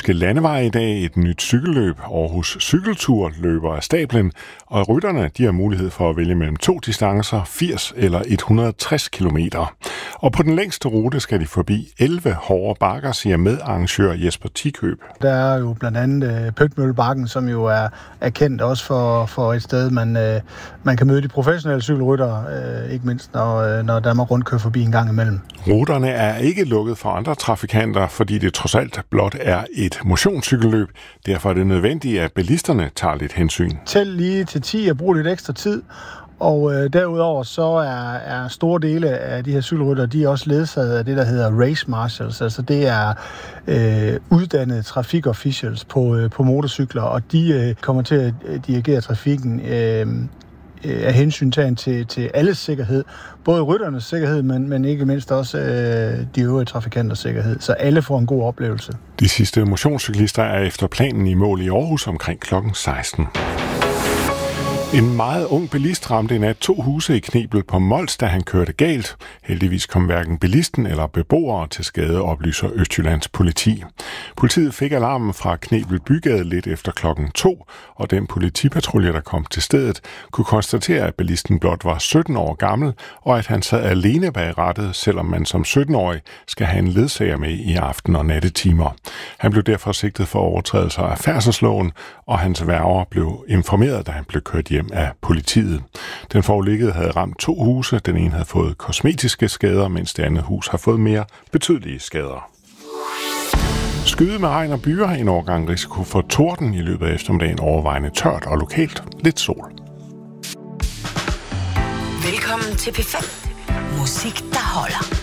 nordjyske landeveje i dag et nyt cykelløb. Aarhus Cykeltur løber af stablen, og rytterne de har mulighed for at vælge mellem 2 distancer, 80 eller 160 kilometer. Og på den længste rute skal de forbi 11 hårde bakker, siger medarrangør Jesper Tikøb. Der er jo blandt andet Pøtmøllebakken, som jo er kendt også for et sted, man kan møde de professionelle cykelryttere, ikke mindst når Danmark Rundt kører forbi en gang imellem. Ruterne er ikke lukket for andre trafikanter, fordi det trods alt blot er et motionscykelløb. Derfor er det nødvendigt, at bilisterne tager lidt hensyn. Tæl lige til 10 og brug lidt ekstra tid. Og derudover så er store dele af de her cykelryttere, de er også ledsaget af det, der hedder race marshals. Altså det er uddannede trafikofficials på motorcykler, og de kommer til at dirigere trafikken af hensyntagen til alles sikkerhed. Både rytternes sikkerhed, men ikke mindst også de øvrige trafikanters sikkerhed. Så alle får en god oplevelse. De sidste motionscyklister er efter planen i mål i Aarhus omkring kl. 16. En meget ung bilist ramte i nat 2 huse i Knebel på Mols, da han kørte galt. Heldigvis kom hverken bilisten eller beboere til skade, oplyser Østjyllands politi. Politiet fik alarmen fra Knebel Bygade lidt efter klokken 2, og den politipatrulje, der kom til stedet, kunne konstatere, at bilisten blot var 17 år gammel, og at han sad alene bag rattet, selvom man som 17-årig skal have en ledsager med i aften- og nattetimer. Han blev derfor sigtet for overtrædelser af færdselsloven, og hans værger blev informeret, da han blev kørt hjem af politiet. Den foruliggede havde ramt 2 huse. Den ene havde fået kosmetiske skader, mens det andet hus har fået mere betydelige skader. Skyde med regn og byer, en overgang risiko for torden, i løbet af eftermiddagen overvejende tørt og lokalt lidt sol. Velkommen til P5. Musik, der holder.